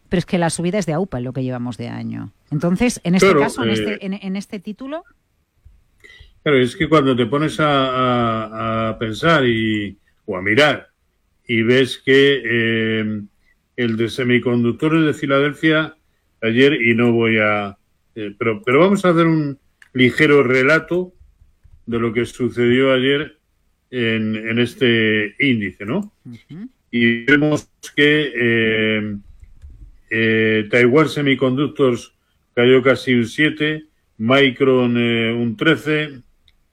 pero es que la subida es de AUPA en lo que llevamos de año. Entonces, en este caso, en este título... Claro, es que cuando te pones a pensar o a mirar y ves que el de semiconductores de Filadelfia ayer, y no voy a... pero vamos a hacer un ligero relato de lo que sucedió ayer en este índice, ¿no? Uh-huh. Y vemos que Taiwan Semiconductors cayó casi un 7, Micron un 13,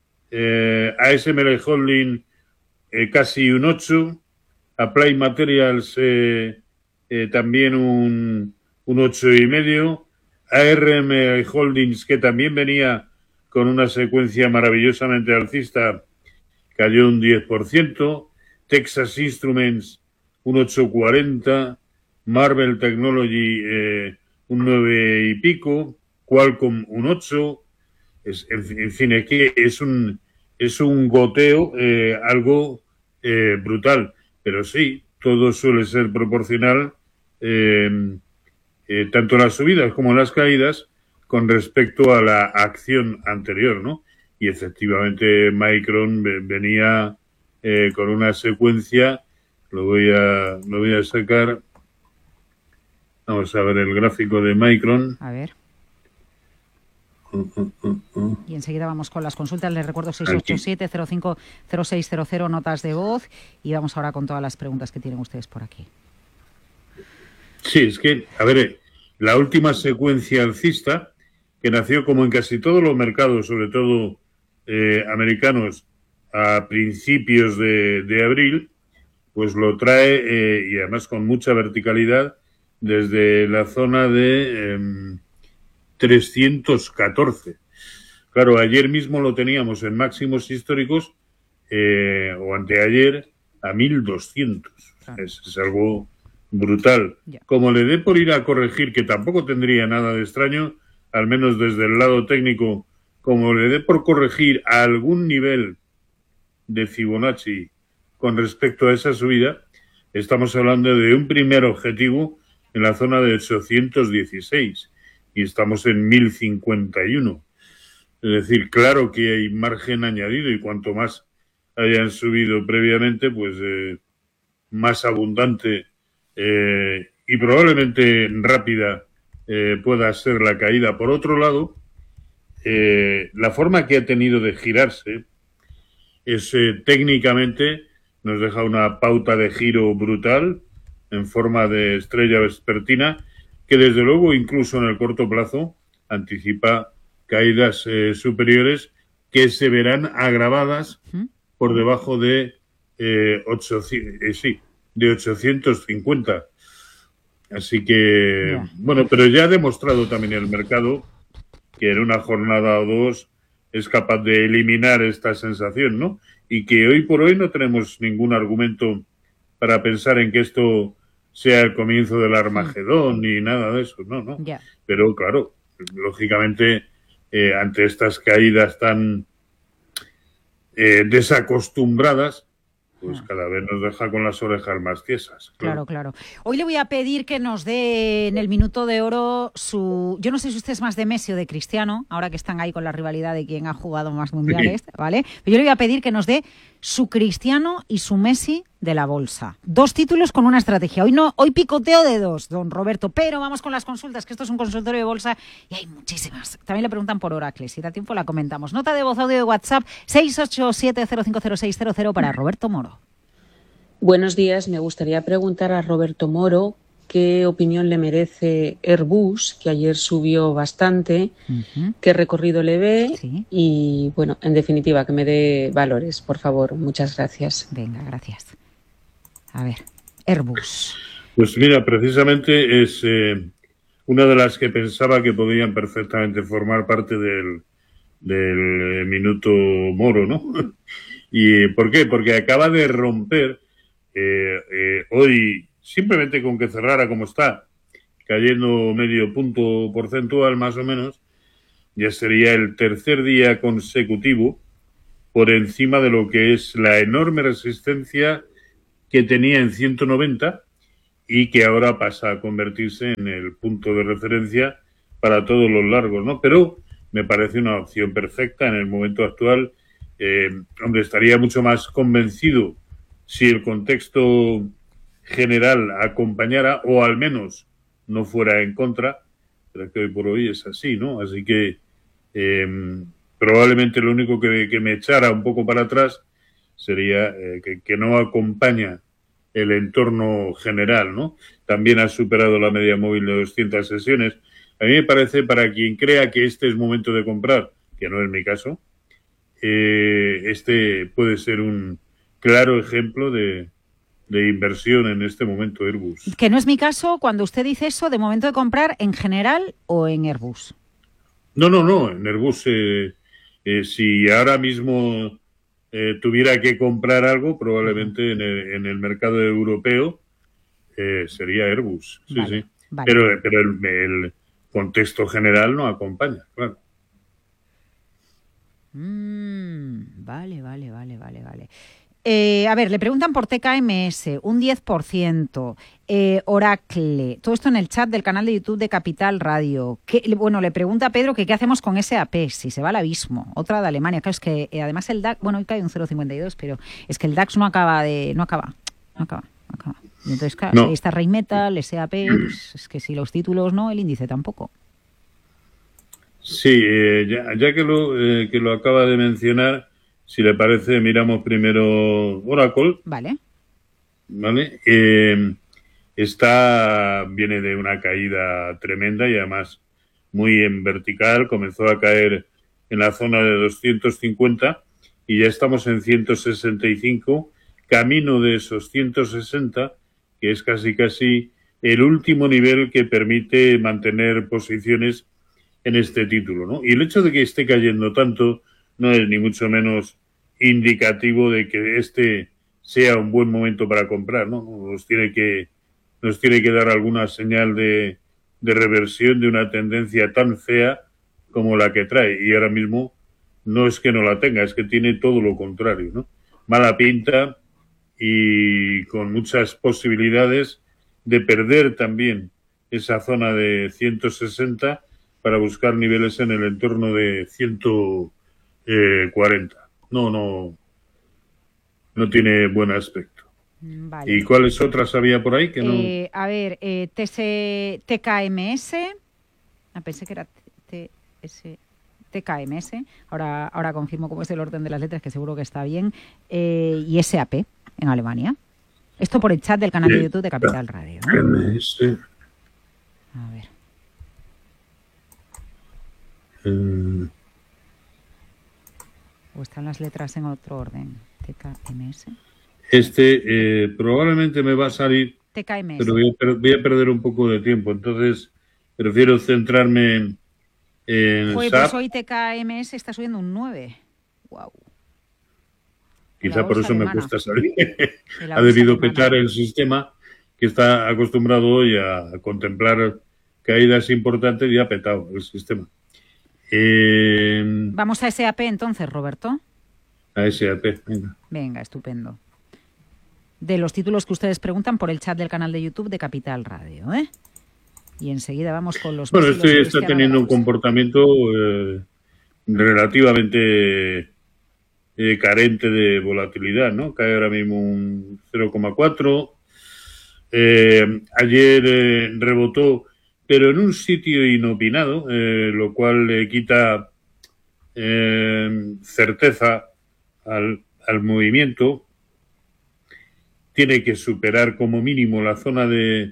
ASML Holding casi un 8, Applied Materials también un 8,5, ARM Holdings, que también venía con una secuencia maravillosamente alcista, cayó un 10%, Texas Instruments un 8,40, Marvell Technology un 9 y pico, Qualcomm un 8, en fin, es que es un goteo algo brutal, pero sí, todo suele ser proporcional, tanto las subidas como las caídas, con respecto a la acción anterior, ¿no? Y efectivamente Micron venía con una secuencia, lo voy a sacar, vamos a ver el gráfico de Micron. A ver. Y enseguida vamos con las consultas. Les recuerdo 687-050600, notas de voz, y vamos ahora con todas las preguntas que tienen ustedes por aquí. Sí, es que, a ver, la última secuencia alcista, que nació como en casi todos los mercados, sobre todo americanos, a principios de abril, pues lo trae, y además con mucha verticalidad, desde la zona de 314. Claro, ayer mismo lo teníamos en máximos históricos, o anteayer, a 1.200. Es algo brutal. Yeah. Como le dé por ir a corregir, que tampoco tendría nada de extraño, al menos desde el lado técnico, como le dé por corregir a algún nivel de Fibonacci con respecto a esa subida, estamos hablando de un primer objetivo en la zona de 816 y estamos en 1051. Es decir, claro que hay margen añadido, y cuanto más hayan subido previamente, pues más abundante y probablemente rápida pueda ser la caída. Por otro lado, la forma que ha tenido de girarse es técnicamente nos deja una pauta de giro brutal en forma de estrella vespertina, que desde luego incluso en el corto plazo anticipa caídas superiores que se verán agravadas por debajo de 850. Así que, bueno, pero ya ha demostrado también el mercado que en una jornada o dos es capaz de eliminar esta sensación, ¿no? Y que hoy por hoy no tenemos ningún argumento para pensar en que esto sea el comienzo del Armagedón ni nada de eso, no. Yeah. Pero claro, lógicamente, ante estas caídas tan desacostumbradas, pues cada vez nos deja con las orejas más tiesas. Claro. Hoy le voy a pedir que nos dé en el minuto de oro yo no sé si usted es más de Messi o de Cristiano, ahora que están ahí con la rivalidad de quién ha jugado más mundiales, sí. ¿Vale? Pero yo le voy a pedir que nos dé su Cristiano y su Messi de la bolsa. 2 títulos con una estrategia. Hoy picoteo de 2, don Roberto, pero vamos con las consultas, que esto es un consultorio de bolsa y hay muchísimas. También le preguntan por Oracle, si da tiempo la comentamos. Nota de voz, audio de WhatsApp, 687-050600 para Roberto Moro. Buenos días, me gustaría preguntar a Roberto Moro qué opinión le merece Airbus, que ayer subió bastante, qué recorrido le ve, sí. Y, bueno, en definitiva, que me dé valores, por favor. Muchas gracias. Venga, gracias. A ver, Airbus. Pues mira, precisamente es una de las que pensaba que podían perfectamente formar parte del minuto Moro, ¿no? ¿Y por qué? Porque acaba de romper hoy, simplemente con que cerrara como está, cayendo medio punto porcentual más o menos, ya sería el tercer día consecutivo por encima de lo que es la enorme resistencia que tenía en 190 y que ahora pasa a convertirse en el punto de referencia para todos los largos, ¿no? Pero me parece una opción perfecta en el momento actual. Hombre, estaría mucho más convencido si el contexto general acompañara o al menos no fuera en contra, pero que hoy por hoy es así, ¿no? Así que probablemente lo único que me echara un poco para atrás sería que no acompaña el entorno general, ¿no? También ha superado la media móvil de 200 sesiones. A mí me parece, para quien crea que este es momento de comprar, que no es mi caso, este puede ser un claro ejemplo de inversión en este momento Airbus. Que no es mi caso cuando usted dice eso, de momento de comprar, ¿en general o en Airbus? No, en Airbus, si ahora mismo tuviera que comprar algo, probablemente en el mercado europeo sería Airbus, sí, vale, sí. Vale. Pero el contexto general no acompaña, claro. Vale. A ver, le preguntan por TKMS, un 10%, Oracle, todo esto en el chat del canal de YouTube de Capital Radio. Bueno, le pregunta a Pedro que qué hacemos con SAP, si se va al abismo. Otra de Alemania, claro, es que además el DAX, bueno, hoy cae un 0,52, pero es que el DAX no acaba. Y entonces, claro, no. Ahí está Rheinmetall, SAP, pues es que si los títulos no, el índice tampoco. Sí, ya que lo acaba de mencionar, si le parece, miramos primero Oracle. Vale. Viene de una caída tremenda y además muy en vertical. Comenzó a caer en la zona de 250 y ya estamos en 165, camino de esos 160, que es casi el último nivel que permite mantener posiciones en este título, ¿no? Y el hecho de que esté cayendo tanto no es ni mucho menos indicativo de que este sea un buen momento para comprar, ¿no? Nos tiene que dar alguna señal de reversión de una tendencia tan fea como la que trae. Y ahora mismo no es que no la tenga, es que tiene todo lo contrario, ¿no? Mala pinta y con muchas posibilidades de perder también esa zona de 160 para buscar niveles en el entorno de 140. No tiene buen aspecto. Vale. ¿Y cuáles otras había por ahí que no? A ver, TKMS. Pensé que era TKMS. Ahora confirmo cómo es el orden de las letras, que seguro que está bien. Y SAP en Alemania. Esto por el chat del canal de YouTube de Capital Radio, ¿no? TKMS. A ver. ¿O están las letras en otro orden? TKMS. Probablemente me va a salir, TKMS. pero voy a perder un poco de tiempo. Entonces, prefiero centrarme en pues SAP. Hoy TKMS está subiendo un 9. Wow. Quizá por eso alemana. Me cuesta salir. Ha debido petar el sistema, que está acostumbrado hoy a contemplar caídas importantes, y ha petado el sistema. Vamos a SAP entonces, Roberto. A SAP, venga. Venga, estupendo. De los títulos que ustedes preguntan por el chat del canal de YouTube de Capital Radio, ¿eh? Y enseguida vamos con los... Bueno, está teniendo un comportamiento relativamente carente de volatilidad, ¿no? Cae ahora mismo un 0,4. Ayer rebotó, pero en un sitio inopinado, lo cual le quita certeza al movimiento. Tiene que superar como mínimo la zona de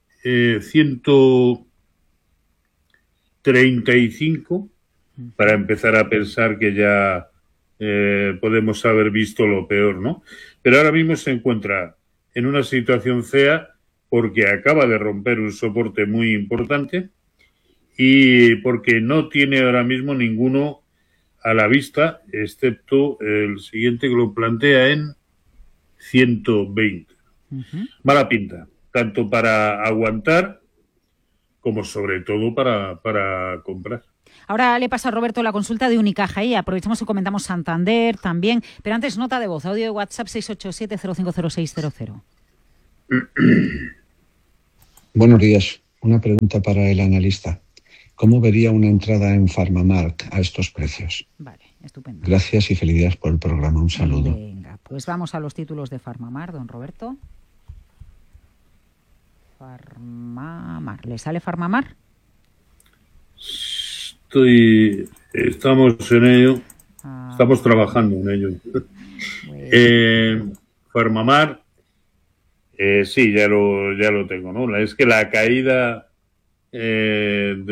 135 para empezar a pensar que ya podemos haber visto lo peor, ¿no? Pero ahora mismo se encuentra en una situación fea porque acaba de romper un soporte muy importante y porque no tiene ahora mismo ninguno a la vista, excepto el siguiente que lo plantea en 120. Mala pinta, tanto para aguantar como sobre todo para comprar. Ahora le paso a Roberto la consulta de Unicaja y aprovechamos y comentamos Santander también, pero antes nota de voz, audio de WhatsApp 687-050600. Buenos días. Una pregunta para el analista. ¿Cómo vería una entrada en Farmamar a estos precios? Vale, estupendo. Gracias y felicidades por el programa. Un saludo. Venga, pues vamos a los títulos de Farmamar, don Roberto. Farmamar. ¿Le sale Farmamar? Estamos en ello. Estamos trabajando en ello. Farmamar, sí, ya lo tengo, ¿no? Es que la caída del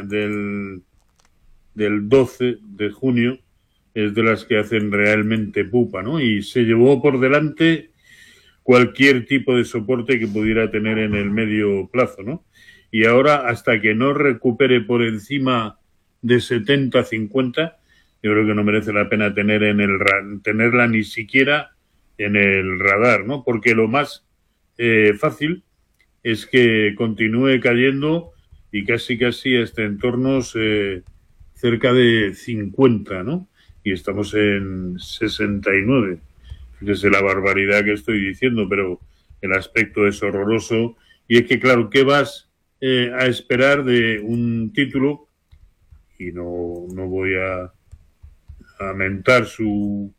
12 de junio es de las que hacen realmente pupa, ¿no? Y se llevó por delante cualquier tipo de soporte que pudiera tener en el medio plazo, ¿no? Y ahora, hasta que no recupere por encima de 70-50, yo creo que no merece la pena tenerla ni siquiera en el radar, ¿no? Porque lo más fácil es que continúe cayendo y casi hasta entornos cerca de 50, ¿no? Y estamos en 69. Fíjese la barbaridad que estoy diciendo, pero el aspecto es horroroso. Y es que, claro, ¿qué vas a esperar de un título? Y no voy a mentar su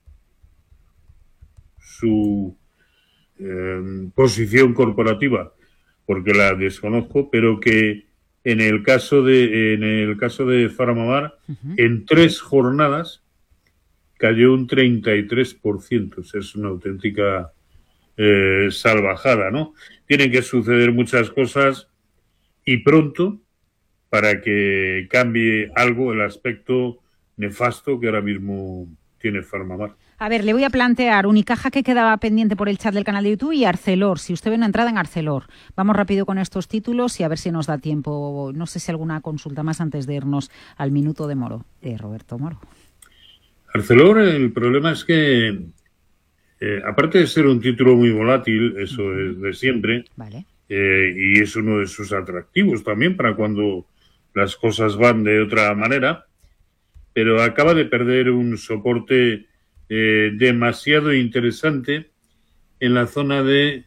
posición corporativa, porque la desconozco, pero que en el caso de Farmamar, en 3 jornadas cayó un 33%. O sea, es una auténtica salvajada, ¿no? Tienen que suceder muchas cosas y pronto para que cambie algo el aspecto nefasto que ahora mismo tiene Farmamar. A ver, le voy a plantear Unicaja, que quedaba pendiente por el chat del canal de YouTube, y Arcelor, si usted ve una entrada en Arcelor. Vamos rápido con estos títulos y a ver si nos da tiempo. No sé si alguna consulta más antes de irnos al minuto de Moro, de Roberto Moro. Arcelor, el problema es que, aparte de ser un título muy volátil, eso es de siempre, vale. Y es uno de sus atractivos también para cuando las cosas van de otra manera, pero acaba de perder un soporte demasiado interesante en la zona de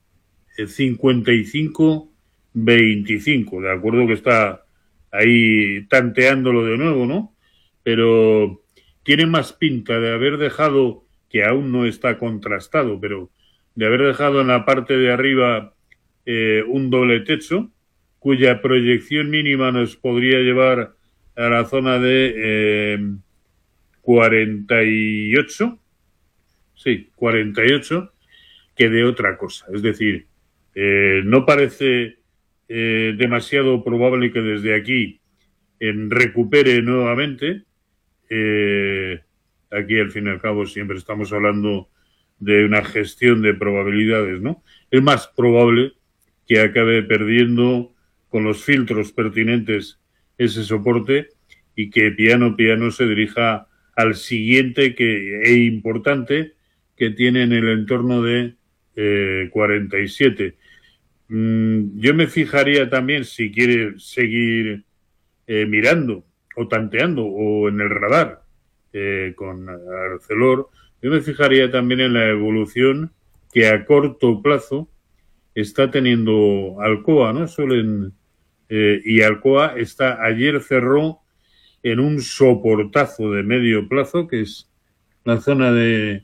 55-25, de acuerdo que está ahí tanteándolo de nuevo, ¿no? Pero tiene más pinta de haber dejado, que aún no está contrastado, pero de haber dejado en la parte de arriba un doble techo, cuya proyección mínima nos podría llevar a la zona de 48, sí, 48, que de otra cosa. Es decir, no parece demasiado probable que desde aquí recupere nuevamente. Aquí, al fin y al cabo, siempre estamos hablando de una gestión de probabilidades, ¿no? Es más probable que acabe perdiendo con los filtros pertinentes ese soporte y que piano se dirija al siguiente e importante que tiene en el entorno de 47. Yo me fijaría también, si quiere seguir mirando o tanteando o en el radar con Arcelor, yo me fijaría también en la evolución que a corto plazo está teniendo Alcoa, ¿no? Y Alcoa ayer cerró en un soportazo de medio plazo, que es la zona de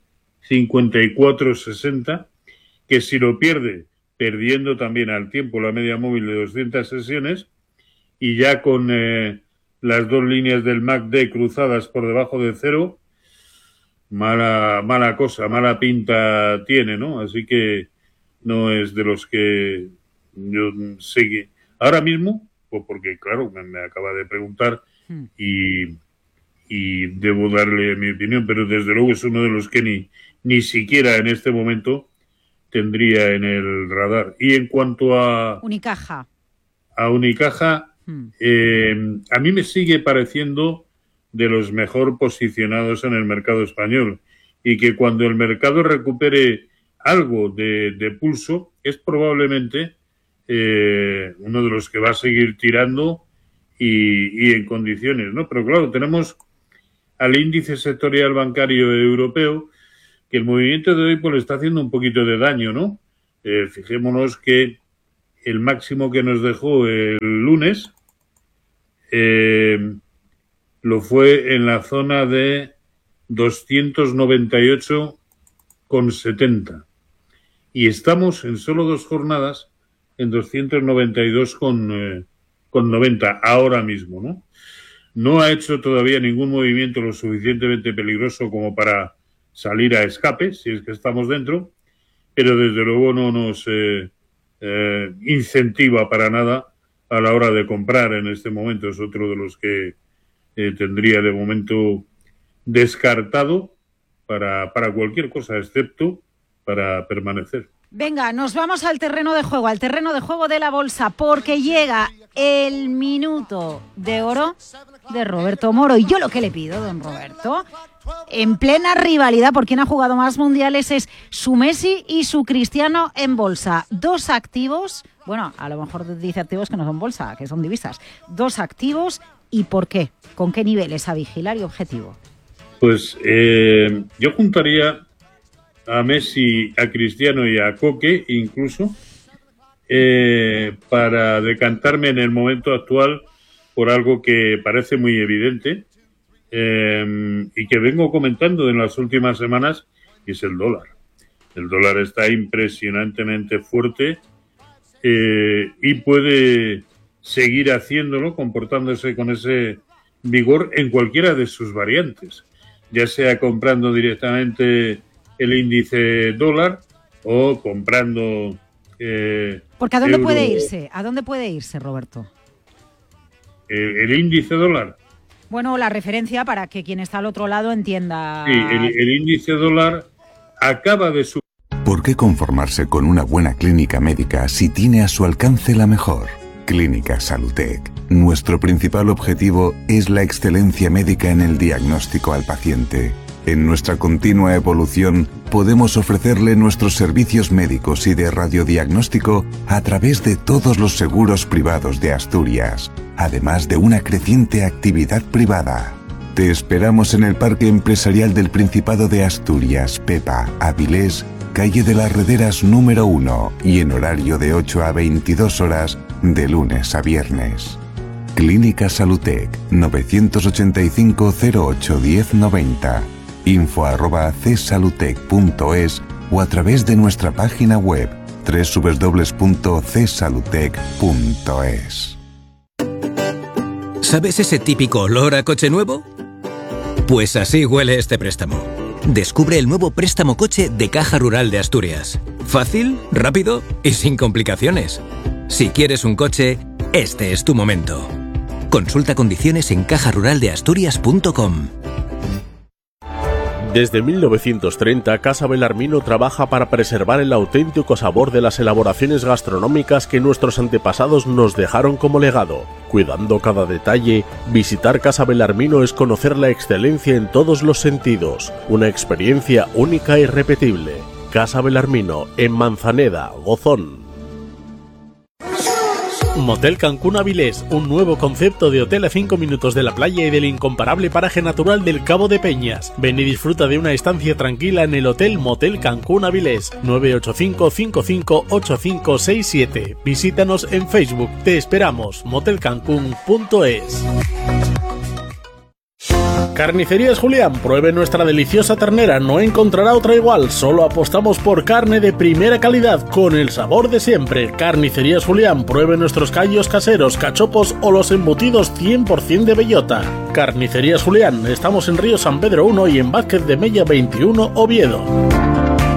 54.60, que si lo pierde, perdiendo también al tiempo la media móvil de 200 sesiones, y ya con las 2 líneas del MACD cruzadas por debajo de cero, mala cosa, mala pinta tiene, ¿no? Así que no es de los que yo sé ahora mismo, pues porque claro, me acaba de preguntar y debo darle mi opinión, pero desde luego es uno de los que ni siquiera en este momento tendría en el radar. Y en cuanto a Unicaja, a mí me sigue pareciendo de los mejor posicionados en el mercado español, y que cuando el mercado recupere algo de pulso, es probablemente uno de los que va a seguir tirando y en condiciones, ¿no? Pero claro, tenemos al índice sectorial bancario europeo, que el movimiento de hoy pues le está haciendo un poquito de daño, ¿no? Fijémonos que el máximo que nos dejó el lunes lo fue en la zona de 298,70 y estamos en solo 2 jornadas en 292,90 ahora mismo, ¿no? No ha hecho todavía ningún movimiento lo suficientemente peligroso como para salir a escape, si es que estamos dentro, pero desde luego no nos incentiva para nada a la hora de comprar en este momento. Es otro de los que tendría de momento descartado para cualquier cosa, excepto para permanecer. Venga, nos vamos al terreno de juego de la bolsa, porque llega el minuto de oro de Roberto Moro. Y yo lo que le pido, don Roberto, en plena rivalidad por quién ha jugado más mundiales, es su Messi y su Cristiano en bolsa. 2 activos, bueno, a lo mejor dice activos que no son bolsa, que son divisas. 2 activos, ¿y por qué? ¿Con qué niveles a vigilar y objetivo? Pues yo juntaría a Messi, a Cristiano y a Coque incluso, para decantarme en el momento actual por algo que parece muy evidente y que vengo comentando en las últimas semanas, y es el dólar. El dólar está impresionantemente fuerte y puede seguir haciéndolo, comportándose con ese vigor en cualquiera de sus variantes, ya sea comprando directamente el índice dólar o comprando porque ¿a dónde euro. puede irse? ¿A dónde puede irse, Roberto? El índice dólar. Bueno, la referencia para que quien está al otro lado entienda. Sí, el índice dólar acaba de subir. ¿Por qué conformarse con una buena clínica médica si tiene a su alcance la mejor? Clínica Salutec. Nuestro principal objetivo es la excelencia médica en el diagnóstico al paciente. En nuestra continua evolución, podemos ofrecerle nuestros servicios médicos y de radiodiagnóstico a través de todos los seguros privados de Asturias, además de una creciente actividad privada. Te esperamos en el Parque Empresarial del Principado de Asturias, Pepa, Avilés, calle de las Rederas número 1 y en horario de 8 a 22 horas de lunes a viernes. Clínica Salutec, 985 08 1090. info@csalutec.es o a través de nuestra página web www.csalutec.es. ¿Sabes ese típico olor a coche nuevo? Pues así huele este préstamo. Descubre el nuevo préstamo coche de Caja Rural de Asturias. Fácil, rápido y sin complicaciones. Si quieres un coche, este es tu momento. Consulta condiciones en cajaruraldeasturias.com. Desde 1930, Casa Belarmino trabaja para preservar el auténtico sabor de las elaboraciones gastronómicas que nuestros antepasados nos dejaron como legado. Cuidando cada detalle, visitar Casa Belarmino es conocer la excelencia en todos los sentidos. Una experiencia única e irrepetible. Casa Belarmino, en Manzaneda, Gozón. Motel Cancún Avilés, un nuevo concepto de hotel a 5 minutos de la playa y del incomparable paraje natural del Cabo de Peñas. Ven y disfruta de una estancia tranquila en el Hotel Motel Cancún Avilés, 985 55 8567. Visítanos en Facebook. Te esperamos. motelcancún.es. Carnicerías Julián, pruebe nuestra deliciosa ternera, no encontrará otra igual, solo apostamos por carne de primera calidad, con el sabor de siempre. Carnicerías Julián, pruebe nuestros callos caseros, cachopos o los embutidos 100% de bellota. Carnicerías Julián, estamos en Río San Pedro 1 y en Vázquez de Mella 21, Oviedo.